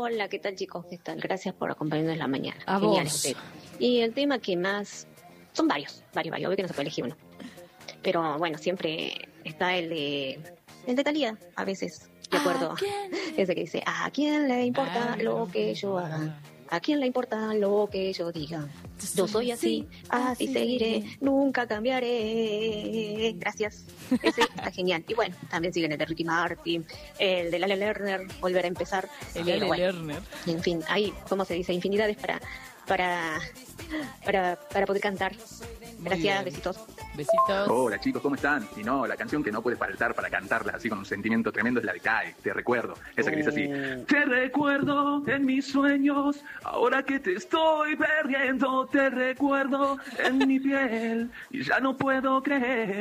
Hola, ¿qué tal, chicos? ¿Qué tal? Gracias por acompañarnos en la mañana. A Genial, vos. ustedes. Y el tema que más... Son varios. Obvio que no se puede elegir uno. Pero bueno, siempre está el de Thalía, a veces, de acuerdo. Ese que dice, ¿a quién le importa lo que yo haga? ¿A quién le importa lo que yo diga? Yo soy así, así seguiré, nunca cambiaré. Gracias. Ese está genial. Y bueno, también siguen el de Ricky Martin, el de Lale Lerner, Volver a empezar. El Ale Bueno, Lerner. en fin, hay, ¿cómo se dice? Infinidades para poder cantar. Gracias, bien. besitos. Besitos. Hola chicos, ¿cómo están? Y no, la canción que no puede faltar para cantarla así con un sentimiento tremendo es la de CAE, Te recuerdo. Esa que dice así: te recuerdo en mis sueños, ahora que te estoy perdiendo, te recuerdo en mi piel y ya no puedo creer.